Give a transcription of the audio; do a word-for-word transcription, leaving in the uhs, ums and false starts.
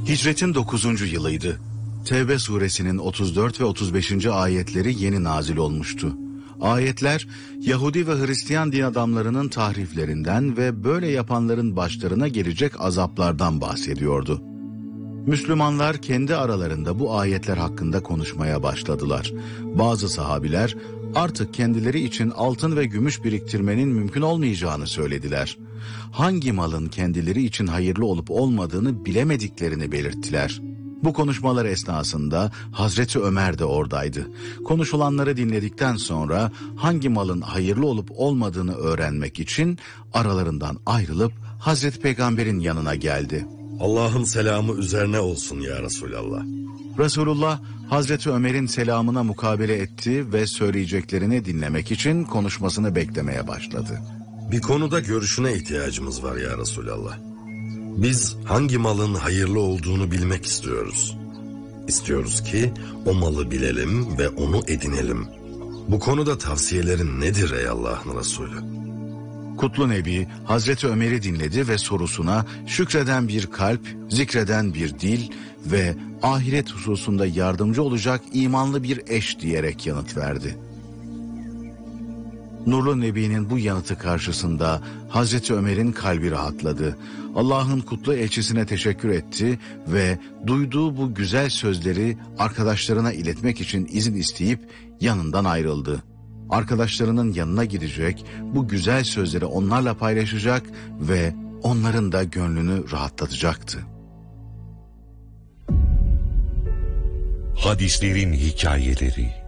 Hicretin dokuzuncu yılıydı. Tevbe suresinin otuz dört ve otuz beşinci ayetleri yeni nazil olmuştu. Ayetler, Yahudi ve Hristiyan din adamlarının tahriflerinden ve böyle yapanların başlarına gelecek azaplardan bahsediyordu. Müslümanlar kendi aralarında bu ayetler hakkında konuşmaya başladılar. Bazı sahabiler artık kendileri için altın ve gümüş biriktirmenin mümkün olmayacağını söylediler. Hangi malın kendileri için hayırlı olup olmadığını bilemediklerini belirttiler. Bu konuşmalar esnasında Hazreti Ömer de oradaydı. Konuşulanları dinledikten sonra hangi malın hayırlı olup olmadığını öğrenmek için aralarından ayrılıp Hazreti Peygamber'in yanına geldi. Allah'ın selamı üzerine olsun ya Resulallah. Resulullah Hazreti Ömer'in selamına mukabele etti ve söyleyeceklerini dinlemek için konuşmasını beklemeye başladı. Bir konuda görüşüne ihtiyacımız var ya Resulallah. Biz hangi malın hayırlı olduğunu bilmek istiyoruz. İstiyoruz ki o malı bilelim ve onu edinelim. Bu konuda tavsiyelerin nedir ey Allah'ın Resulü? Kutlu Nebi Hazreti Ömer'i dinledi ve sorusuna şükreden bir kalp, zikreden bir dil ve ahiret hususunda yardımcı olacak imanlı bir eş diyerek yanıt verdi. Nurlu Nebi'nin bu yanıtı karşısında Hazreti Ömer'in kalbi rahatladı. Allah'ın kutlu elçisine teşekkür etti ve duyduğu bu güzel sözleri arkadaşlarına iletmek için izin isteyip yanından ayrıldı. Arkadaşlarının yanına gidecek, bu güzel sözleri onlarla paylaşacak ve onların da gönlünü rahatlatacaktı. Hadislerin hikayeleri.